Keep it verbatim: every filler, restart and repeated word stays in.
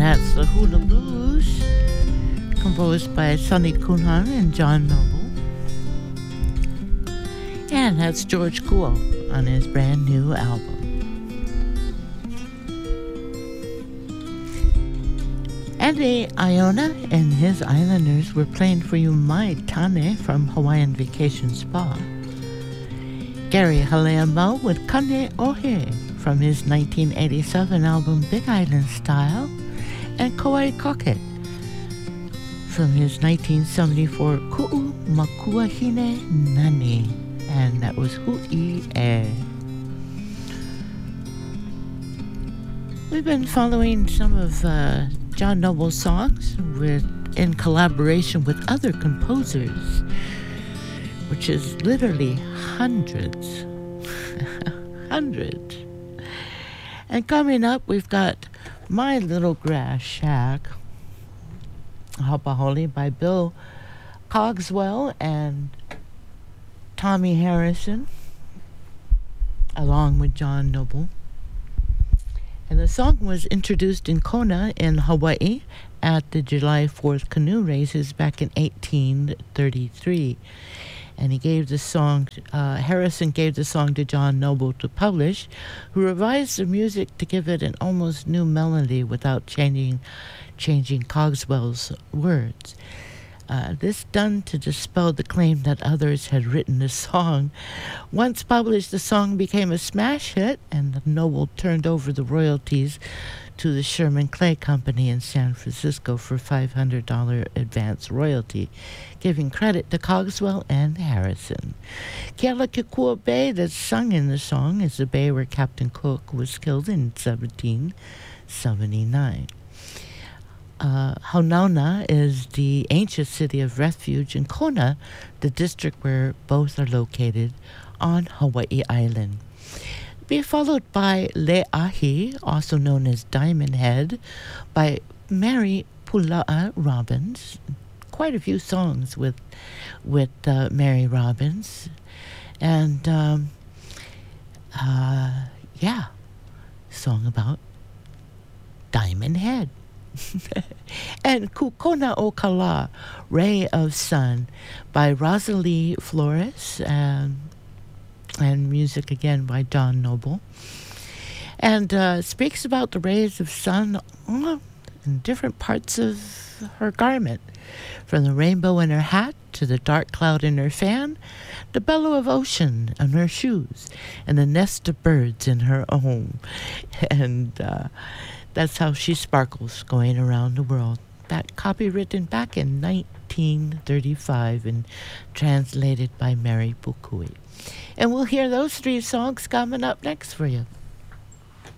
that's the Hula Blues, composed by Sonny Cunha and John Noble. And that's George Kuo on his brand new album. Andy Iona and his Islanders were playing for you Mai Tane from Hawaiian Vacation Spa. Gary Haleamba with Kane Ohe from his nineteen eighty-seven album Big Island Style, and Kauai Koket from his nineteen seventy-four Ku'u Makua Hine Nani, and that was Hui E. We've been following some of uh, John Noble's songs with in collaboration with other composers, which is literally hundreds. Hundreds. And coming up, we've got My Little Grass Shack, Hapaholi by Bill Cogswell and Tommy Harrison, along with John Noble. And the song was introduced in Kona in Hawaii at the July fourth canoe races back in eighteen thirty-three. And he gave the song, uh, Harrison gave the song to John Noble to publish, who revised the music to give it an almost new melody without changing changing Cogswell's words. Uh, this done to dispel the claim that others had written the song. Once published, the song became a smash hit, and Noble turned over the royalties to the Sherman Clay Company in San Francisco for five hundred dollars advance royalty, giving credit to Cogswell and Harrison. Kealakekua Bay that's sung in the song is the bay where Captain Cook was killed in seventeen seventy-nine. Uh, Haunauna is the ancient city of refuge in Kona, the district where both are located on Hawaii Island. Be followed by Le'ahi, also known as Diamond Head, by Mary Pula'a Robbins. Quite a few songs with with uh, Mary Robbins. And, um, uh, yeah, song about Diamond Head. And Kukona o Kala, Ray of Sun, by Rosalie Flores, um, and music again by John Noble. And uh, speaks about the rays of sun uh, in different parts of her garment, from the rainbow in her hat to the dark cloud in her fan, the bellow of ocean on her shoes, and the nest of birds in her home. And uh, that's how she sparkles going around the world. That copywritten back in nineteen thirty-five and translated by Mary Pukui. And we'll hear those three songs coming up next for you.